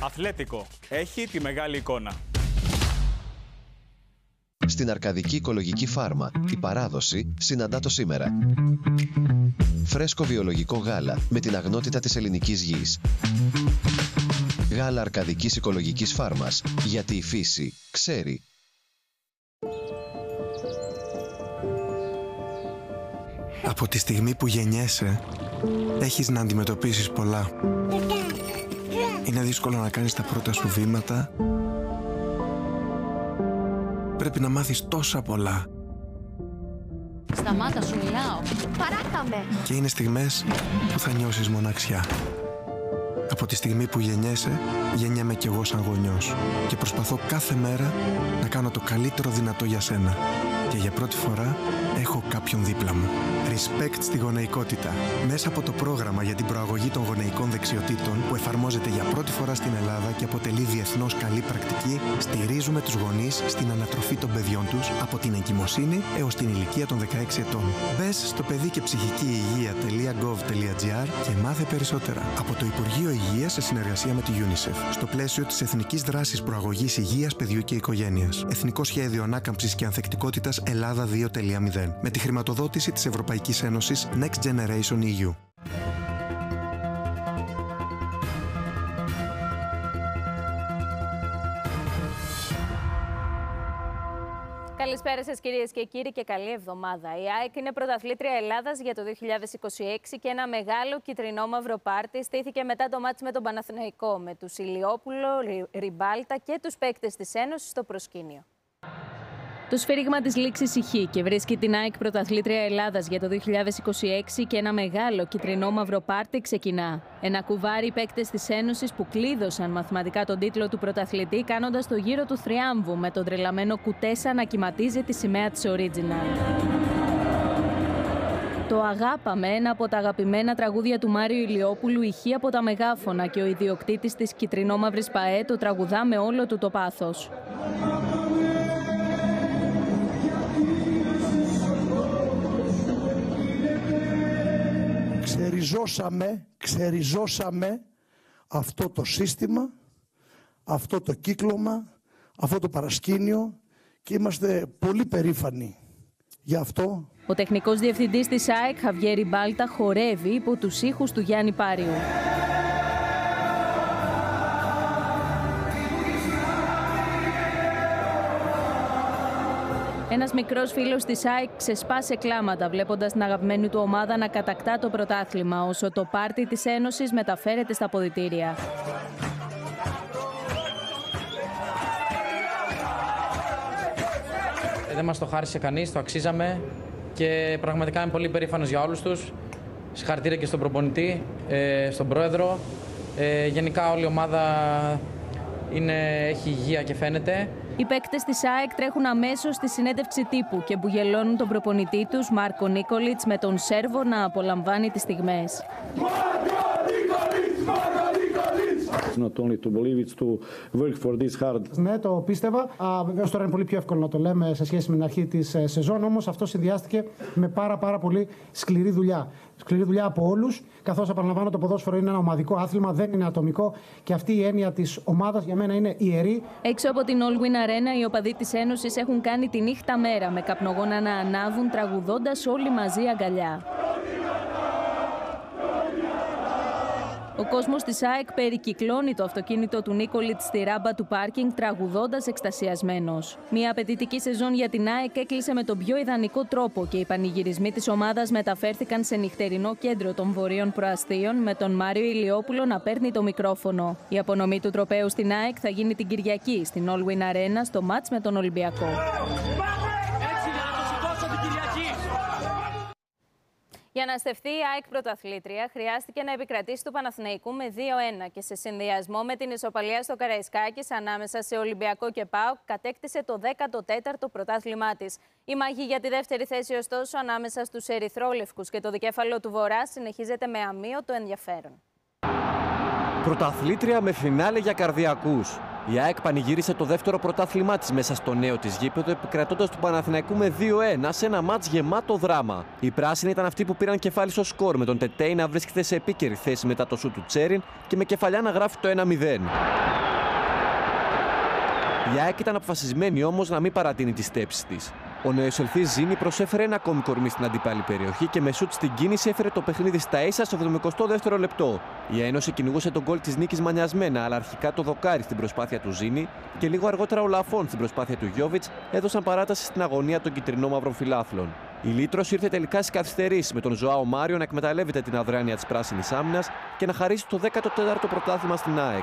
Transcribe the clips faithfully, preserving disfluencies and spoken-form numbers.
Αθλέτικο. Έχει τη μεγάλη εικόνα. Στην Αρκαδική Οικολογική Φάρμα, η παράδοση συναντά το σήμερα. Φρέσκο βιολογικό γάλα με την αγνότητα της ελληνικής γης. Γάλα Αρκαδικής Οικολογικής Φάρμας, γιατί η φύση ξέρει. Από τη στιγμή που γεννιέσαι, έχεις να αντιμετωπίσεις πολλά. Είναι δύσκολο να κάνεις τα πρώτα σου βήματα. Πρέπει να μάθεις τόσα πολλά. Σταμάτα, σου μιλάω. Παράκαμε. Και είναι στιγμές που θα νιώσεις μοναξιά. Από τη στιγμή που γεννιέσαι, γεννιέμαι κι εγώ σαν γονιός. Και προσπαθώ κάθε μέρα να κάνω το καλύτερο δυνατό για σένα. Και για πρώτη φορά έχω κάποιον δίπλα μου. Respect στη γονεϊκότητα. Μέσα από το πρόγραμμα για την προαγωγή των γονεϊκών δεξιοτήτων που εφαρμόζεται για πρώτη φορά στην Ελλάδα και αποτελεί διεθνώς καλή πρακτική, στηρίζουμε τους γονείς στην ανατροφή των παιδιών τους από την εγκυμοσύνη έως την ηλικία των δεκαέξι ετών. Μπες στο παιδί και ψυχική υγεία τελεία γκοβ τελεία τζι άρ και μάθε περισσότερα από το Υπουργείο Υγείας σε συνεργασία με τη UNICEF στο πλαίσιο της Εθνικής Δράσης Προαγωγής Υγείας Παιδιού και Οικογένειας. Εθνικό Σχέδιο Ανάκαμψης και Ανθεκτικότητας Ελλάδα δύο τελεία μηδέν με τη χρηματοδότηση της Ευρωπαϊκής Ένωσης Next Generation ι γιου. Καλησπέρα σας κυρίες και κύριοι και καλή εβδομάδα. Η ΑΕΚ είναι πρωταθλήτρια Ελλάδας για το δύο χιλιάδες είκοσι έξι και ένα μεγάλο κυτρινό-μαύρο πάρτι στήθηκε μετά το μάτς με τον Παναθηναϊκό, με τους Ηλιόπουλο, Ριμπάλτα και τους παίκτες της Ένωσης στο προσκήνιο. Το σφύριγμα της λήξης ηχεί και βρίσκει την ΑΕΚ πρωταθλήτρια Ελλάδας για το δύο χιλιάδες είκοσι έξι και ένα μεγάλο κυτρινό-μαύρο πάρτι ξεκινά. Ένα κουβάρι παίκτες της Ένωσης που κλείδωσαν μαθηματικά τον τίτλο του πρωταθλητή κάνοντας το γύρο του θριάμβου με τον τρελαμένο Κουτέσα να κυματίζει τη σημαία της Original. Το «Αγάπαμε», ένα από τα αγαπημένα τραγούδια του Μάριου Ηλιόπουλου, ηχεί από τα μεγάφωνα και ο ιδιοκτήτης της κυτρινό-μαύρης ΠΑΕ το τραγουδά με όλο του το πάθος. Ξεριζώσαμε, ξεριζώσαμε αυτό το σύστημα, αυτό το κύκλωμα, αυτό το παρασκήνιο και είμαστε πολύ περήφανοι γι' αυτό. Ο τεχνικός διευθυντής της ΑΕΚ, Χαβιέ Ριμπάλτα, χορεύει υπό τους ήχους του Γιάννη Πάριου. Ένας μικρός φίλος της ΑΕΚ ξεσπάσε κλάματα βλέποντας την αγαπημένη του ομάδα να κατακτά το πρωτάθλημα, όσο το πάρτι της Ένωσης μεταφέρεται στα αποδυτήρια. Δεν μας το χάρισε κανείς, το αξίζαμε και πραγματικά είμαι πολύ περήφανος για όλους τους. Συγχαρητήρια και στον προπονητή, στον πρόεδρο. Γενικά όλη η ομάδα είναι, έχει υγεία και φαίνεται. Οι παίκτες της ΑΕΚ τρέχουν αμέσως στη συνέντευξη τύπου και μπουγελώνουν τον προπονητή τους, Μάρκο Νίκολιτς, με τον Σέρβο να απολαμβάνει τις στιγμές. Not only to believe it's to work for this hard. Ναι, το πίστευα. Βεβαίως τώρα είναι πολύ πιο εύκολο να το λέμε σε σχέση με την αρχή της σεζόν, όμως αυτό συνδυάστηκε με πάρα πάρα πολύ σκληρή δουλειά. Σκληρή δουλειά από όλους, καθώς επαναλαμβάνω το ποδόσφαιρο είναι ένα ομαδικό άθλημα, δεν είναι ατομικό και αυτή η έννοια της ομάδας για μένα είναι ιερή. Έξω από την All Win Arena, οι οπαδοί της Ένωσης έχουν κάνει τη νύχτα μέρα με καπνογόνα να ανάβουν, τραγουδώντας όλοι μαζί αγκαλιά. Ο κόσμος της ΑΕΚ περικυκλώνει το αυτοκίνητο του Νίκολιτ στη ράμπα του πάρκινγκ, τραγουδώντας εκστασιασμένος. Μια απαιτητική σεζόν για την ΑΕΚ έκλεισε με τον πιο ιδανικό τρόπο και οι πανηγυρισμοί της ομάδας μεταφέρθηκαν σε νυχτερινό κέντρο των Βορείων Προαστίων, με τον Μάριο Ηλιόπουλο να παίρνει το μικρόφωνο. Η απονομή του τροπαίου στην ΑΕΚ θα γίνει την Κυριακή στην All Win Arena στο μάτς με τον Ολυμπιακό. Για να στεφθεί η ΑΕΚ πρωταθλήτρια, χρειάστηκε να επικρατήσει του Παναθηναϊκού με δύο ένα και σε συνδυασμό με την ισοπαλία στο Καραϊσκάκης ανάμεσα σε Ολυμπιακό και ΠΑΟΚ κατέκτησε το δέκατο τέταρτο πρωτάθλημά της. Η μάχη για τη δεύτερη θέση, ωστόσο, ανάμεσα στους ερυθρόλευκους και το δικέφαλο του Βορρά συνεχίζεται με αμύωτο ενδιαφέρον. Πρωταθλήτρια με φινάλε για καρδιακούς. Η ΑΕΚ πανηγύρισε το δεύτερο πρωτάθλημά της μέσα στο νέο της γήπεδο, επικρατώντας του Παναθηναϊκού με δύο ένα σε ένα μάτς γεμάτο δράμα. Οι πράσινοι ήταν αυτοί που πήραν κεφάλι στο σκορ, με τον Τετέι να βρίσκεται σε επίκαιρη θέση μετά το σουτ του Τσέριν και με κεφαλιά να γράφει το ένα μηδέν. Η ΑΕΚ ήταν αποφασισμένη όμως να μην παρατείνει τις στέψεις της. Ο νεοεισελθής Ζήνη προσέφερε ένα ακόμη κορμί στην αντίπαλη περιοχή και με σουτ στην κίνηση έφερε το παιχνίδι στα ίσα στο εβδομηκοστό δεύτερο λεπτό. Η Ένωση κυνηγούσε τον γκολ της νίκης μανιασμένα, αλλά αρχικά το δοκάρι στην προσπάθεια του Ζήνη και λίγο αργότερα ο Λαφών στην προσπάθεια του Γιόβιτς έδωσαν παράταση στην αγωνία των κυτρινόμαυρων φιλάθλων. Η λύτρωση ήρθε τελικά στις καθυστερήσεις, με τον Ζωάο Μάριο να εκμεταλλεύεται την αδράνεια της πράσινης άμυνας και να χαρίσει το δέκατο τέταρτο πρωτάθλημα στην ΑΕΚ.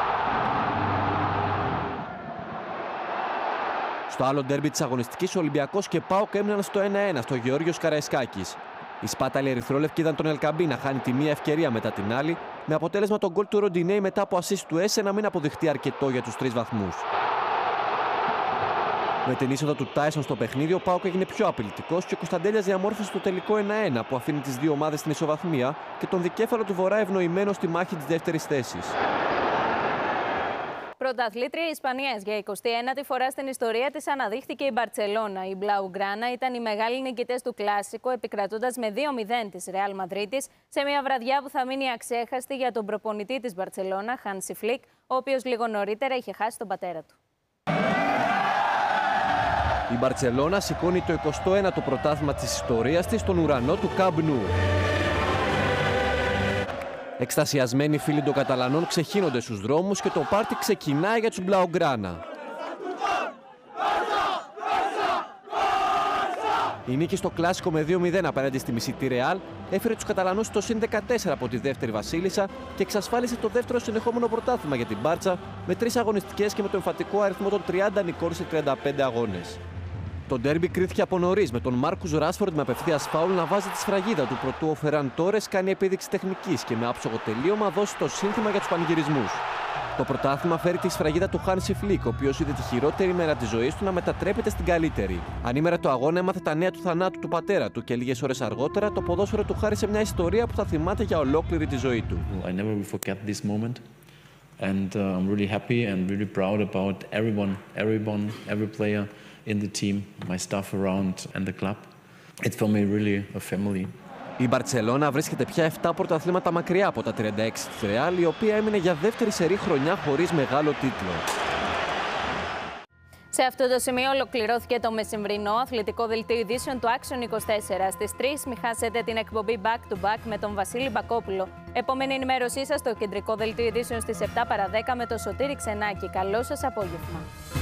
Στο άλλο ντέρμπι της αγωνιστικής, ο Ολυμπιακός και ΠΑΟΚ έμειναν στο ένα ένα στο Γεώργιος Καραϊσκάκης. Οι σπάταλοι ερυθρόλευκοι είδαν τον Ελκαμπή να χάνει τη μία ευκαιρία μετά την άλλη, με αποτέλεσμα τον γκολ του Ροντινέη μετά από ασίστ του Έσε να μην αποδειχτεί αρκετό για τους τρεις βαθμούς. Με την είσοδο του Τάισον στο παιχνίδι, ο ΠΑΟΚ έγινε πιο απειλητικός και ο Κωνσταντέλιας διαμόρφωσε το τελικό ένα ένα που αφήνει τις δύο ομάδες στην ισοβαθμία και τον δικέφαλο του Βορρά ευνοημένο στη μάχη της δεύτερης θέσης. Πρωταθλήτρια Ισπανίας για εικοστή ένατη φορά στην ιστορία της αναδείχθηκε η Μπαρτσελώνα. Οι Μπλαουγκράνα ήταν οι μεγάλοι νικητές του Κλάσικο, επικρατώντας με δύο μηδέν της Ρεάλ Μαδρίτης σε μια βραδιά που θα μείνει αξέχαστη για τον προπονητή της Μπαρτσελώνα, Χάνσι Φλικ, ο οποίος λίγο νωρίτερα είχε χάσει τον πατέρα του. Η Μπαρτσελώνα σηκώνει το εικοστό ένατο πρωτάθλημα της ιστορίας της στον ουρανό του Καμπ Νου. Εκστασιασμένοι φίλοι των Καταλανών ξεχύνονται στους δρόμους και το πάρτι ξεκινάει για τους Μπλαουγκράνα. Η νίκη στο Κλάσικο με δύο μηδέν απέναντι στη μισητή Ρεάλ έφερε τους Καταλανούς στο συν δεκατέσσερα από τη δεύτερη βασίλισσα και εξασφάλισε το δεύτερο συνεχόμενο πρωτάθλημα για την Μπάρτσα με τρεις αγωνιστικές και με το εμφατικό αριθμό των τριάντα νικών σε τριάντα πέντε αγώνες. Το ντέρμπι κρίθηκε από νωρίς, με τον Μάρκους Ράσφορντ με απευθείας φάουλ να βάζει τη σφραγίδα του, προτού ο Φεράν Τόρες κάνει επίδειξη τεχνικής και με άψογο τελείωμα δώσει το σύνθημα για τους πανηγυρισμούς. Το πρωτάθλημα φέρει τη σφραγίδα του Χάνσι Φλικ, ο οποίος είδε τη χειρότερη μέρα της ζωής του να μετατρέπεται στην καλύτερη. Ανήμερα το αγώνα έμαθε τα νέα του θανάτου του πατέρα του και λίγες ώρες αργότερα το ποδόσφαιρο του χάρισε μια ιστορία που θα θυμάται για ολόκληρη τη ζωή του. I never will forget this moment. And uh, I'm really happy and really proud about everyone, everyone, every player in the team, my staff around and the club. It's for me really a family. Η Μπαρτσελώνα βρίσκεται πια επτά πρωταθλήματα μακριά από τα τριάντα έξι της Ρεάλ, η οποία έμεινε για δεύτερη σερί χρονιά χωρίς μεγάλο τίτλο. Σε αυτό το σημείο ολοκληρώθηκε το μεσημβρινό αθλητικό δελτίο ειδήσεων του Action είκοσι τέσσερα. Στις τρεις μη χάσετε την εκπομπή Back to Back με τον Βασίλη Μπακόπουλο. Επόμενη ενημέρωσή σας στο κεντρικό δελτίο ειδήσεων στις επτά παρά δέκα με τον Σωτήρη Ξενάκη. Καλό σας απόγευμα.